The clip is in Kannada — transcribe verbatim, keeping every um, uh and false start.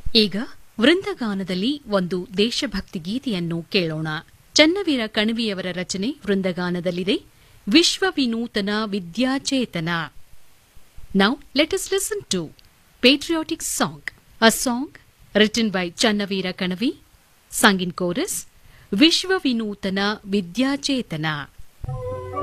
ಈಗ ವೃಂದಗಾನದಲ್ಲಿ ಒಂದು ದೇಶಭಕ್ತಿ ಗೀತೆಯನ್ನು ಕೇಳೋಣ. ಚನ್ನವೀರ ಕಣವಿಯವರ ರಚನೆ ವೃಂದಗಾನದಲ್ಲಿದೆ. ವಿಶ್ವ ವಿನೂತನ ವಿದ್ಯಾಚೇತನ. Now let us listen to patriotic song, a song written by Channaveera Kanavi, sung in chorus, Vishwa Vinutana Vidyachetana.